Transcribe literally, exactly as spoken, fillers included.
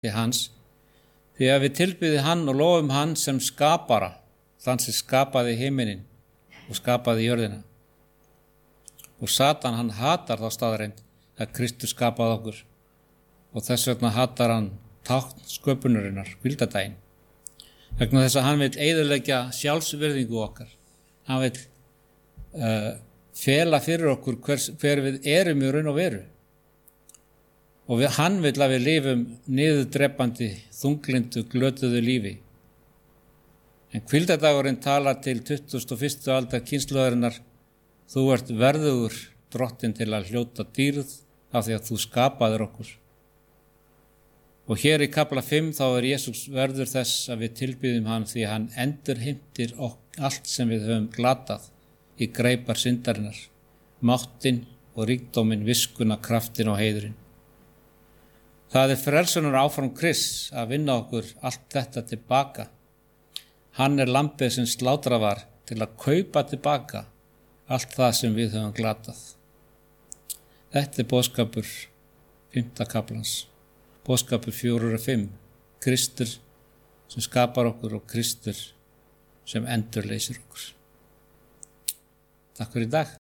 til hans, því að við tilbyðum hann og lofum hann sem skapara, þann sem skapaði himinin og skapaði jörðina. Og Satan, hann hatar þá staðreind að Kristus skapaði okkur og þess vegna hatar hann tákn sköpunarinnar, hvíldardaginn. Vegna þess að hann vil eyðileggja sjálfsvirðingu okkar. Hann vil uh, fela fyrir okkur hver, hver við erum í raun og veru. Og við, hann vil að við lifum niðurdrepandi, þunglindu, glötuðu lífi. En hvíldardagurinn talar til tuttugasta og fyrstu aldar kynslóðarinnar: þú ert verðugur drottinn til að hljóta dýrð af því að þú skapaðir okkur. Og hér í kafla fimm þá er Jesús verður þess að við tilbýðum hann því að hann endurheimtir allt sem við höfum glatað í greipar syndarinnar, máttinn og ríkdóminn, viskuna, kraftin og heiðurinn. Það er frelsunar áfram Krists að vinna okkur allt þetta tilbaka. Hann er lambið sem slátrað var til að kaupa tilbaka allt það sem við höfum glatað. Þetta er boðskapur fimmta kaflans. Boðskapur fjórir og fimm. Kristur sem skapar okkur og Kristur sem endurleysir okkur. Takk fyrir í dag.